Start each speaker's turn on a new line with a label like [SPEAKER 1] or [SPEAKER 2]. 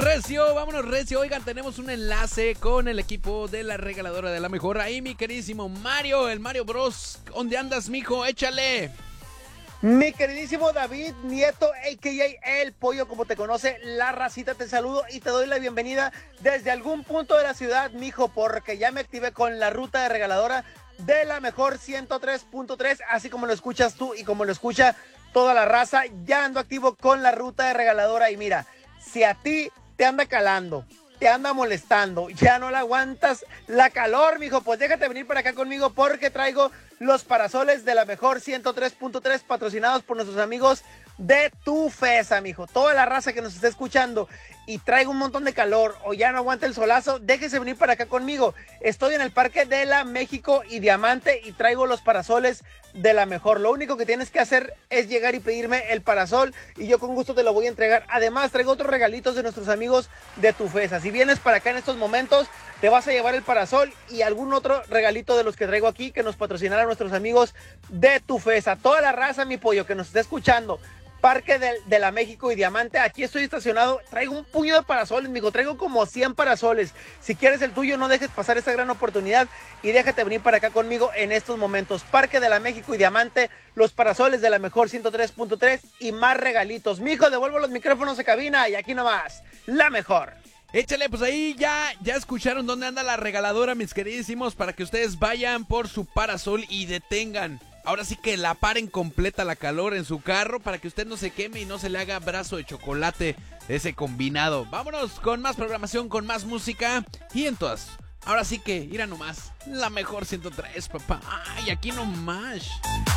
[SPEAKER 1] vámonos recio. Oigan, tenemos un enlace con el equipo de la regaladora de la mejor. Ahí mi queridísimo Mario, el Mario Bros. ¿Dónde andas, mijo? Échale.
[SPEAKER 2] Mi queridísimo David Nieto, a.k.a. El Pollo, como te conoce la racita, te saludo y te doy la bienvenida desde algún punto de la ciudad, mijo, porque ya me activé con la ruta de regaladora de la mejor 103.3, así como lo escuchas tú y como lo escucha toda la raza. Ya ando activo con la ruta de regaladora y mira, si a ti te anda calando, te anda molestando, ya no la aguantas la calor, mijo, pues déjate venir para acá conmigo porque traigo los parasoles de la mejor 103.3 patrocinados por nuestros amigos de Tufesa, mijo. Toda la raza que nos está escuchando y traigo un montón de calor o ya no aguanta el solazo, déjese venir para acá conmigo. Estoy en el Parque de la México y Diamante y traigo los parasoles de la mejor. Lo único que tienes que hacer es llegar y pedirme el parasol y yo con gusto te lo voy a entregar. Además, traigo otros regalitos de nuestros amigos de Tufesa. Si vienes para acá en estos momentos, te vas a llevar el parasol y algún otro regalito de los que traigo aquí que nos patrocinaron nuestros amigos de Tufesa. Toda la raza, mi pollo, que nos está escuchando, Parque de la México y Diamante, aquí estoy estacionado, traigo un puño de parasoles, mijo, traigo como 100 parasoles. Si quieres el tuyo, no dejes pasar esta gran oportunidad y déjate venir para acá conmigo en estos momentos. Parque de la México y Diamante, los parasoles de la mejor 103.3 y más regalitos. Mijo, devuelvo los micrófonos a cabina y aquí nomás, la mejor.
[SPEAKER 1] Échale, pues ahí ya escucharon dónde anda la regaladora, mis queridísimos, para que ustedes vayan por su parasol y detengan. Ahora sí que la paren completa la calor en su carro para que usted no se queme y no se le haga brazo de chocolate ese combinado. Vámonos con más programación, con más música y entonces, ahora sí que, irá nomás, la mejor 103, papá. Ay, aquí nomás.